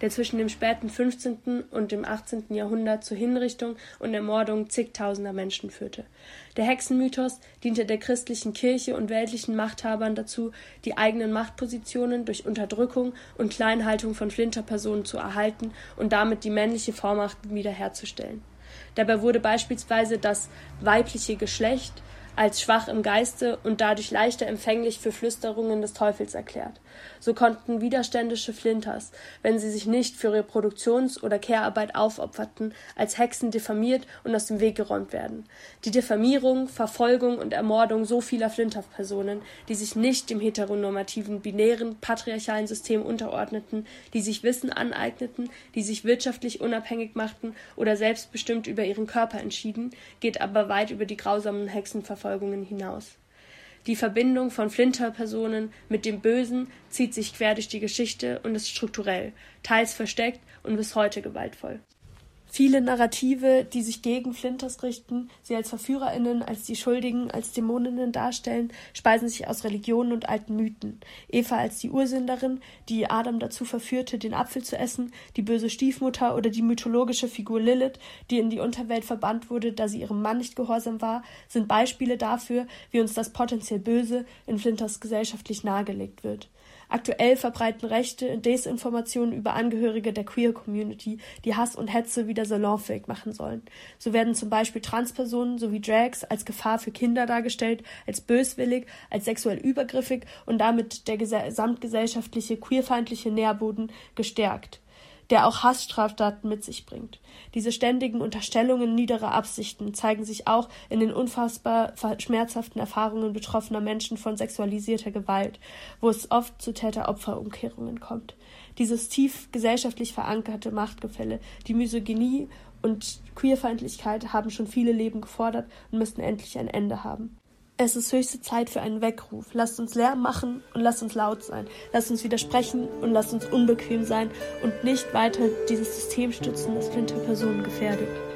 der zwischen dem späten 15. und dem 18. Jahrhundert zur Hinrichtung und Ermordung zigtausender Menschen führte. Der Hexenmythos diente der christlichen Kirche und weltlichen Machthabern dazu, die eigenen Machtpositionen durch Unterdrückung und Kleinhaltung von Flinterpersonen zu erhalten und damit die männliche Vormacht wiederherzustellen. Dabei wurde beispielsweise das weibliche Geschlecht als schwach im Geiste und dadurch leichter empfänglich für Flüsterungen des Teufels erklärt. So konnten widerständische Flinters, wenn sie sich nicht für Reproduktions- oder Care-Arbeit aufopferten, als Hexen diffamiert und aus dem Weg geräumt werden. Die Diffamierung, Verfolgung und Ermordung so vieler Flinter-Personen, die sich nicht dem heteronormativen, binären, patriarchalen System unterordneten, die sich Wissen aneigneten, die sich wirtschaftlich unabhängig machten oder selbstbestimmt über ihren Körper entschieden, geht aber weit über die grausamen Hexenverfolgungen hinaus. Die Verbindung von Flinter-Personen mit dem Bösen zieht sich quer durch die Geschichte und ist strukturell, teils versteckt und bis heute gewaltvoll. Viele Narrative, die sich gegen Flinters richten, sie als VerführerInnen, als die Schuldigen, als Dämoninnen darstellen, speisen sich aus Religionen und alten Mythen. Eva als die Ursünderin, die Adam dazu verführte, den Apfel zu essen, die böse Stiefmutter oder die mythologische Figur Lilith, die in die Unterwelt verbannt wurde, da sie ihrem Mann nicht gehorsam war, sind Beispiele dafür, wie uns das potenziell Böse in Flinters gesellschaftlich nahegelegt wird. Aktuell verbreiten Rechte Desinformationen über Angehörige der Queer-Community, die Hass und Hetze wieder salonfähig machen sollen. So werden zum Beispiel Transpersonen sowie Drags als Gefahr für Kinder dargestellt, als böswillig, als sexuell übergriffig und damit der gesamtgesellschaftliche queerfeindliche Nährboden gestärkt, der auch Hassstraftaten mit sich bringt. Diese ständigen Unterstellungen niederer Absichten zeigen sich auch in den unfassbar schmerzhaften Erfahrungen betroffener Menschen von sexualisierter Gewalt, wo es oft zu Täter-Opfer-Umkehrungen kommt. Dieses tief gesellschaftlich verankerte Machtgefälle, die Misogynie und Queerfeindlichkeit haben schon viele Leben gefordert und müssten endlich ein Ende haben. Es ist höchste Zeit für einen Weckruf. Lasst uns Lärm machen und lasst uns laut sein. Lasst uns widersprechen und lasst uns unbequem sein und nicht weiter dieses System stützen, das Flinter-Personen gefährdet.